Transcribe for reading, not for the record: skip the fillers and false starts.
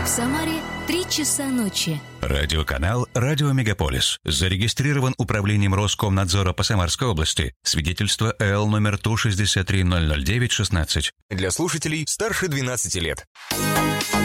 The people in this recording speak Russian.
В Самаре 3 часа ночи. Радиоканал «Радио Мегаполис». Зарегистрирован Управлением Роскомнадзора по Самарской области. Свидетельство ЭЛ номер 163 009 16. Для слушателей старше 12 лет.